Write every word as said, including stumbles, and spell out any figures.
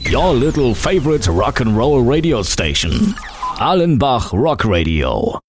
Your little favorite rock and roll radio station. Allenbach Rock Radio.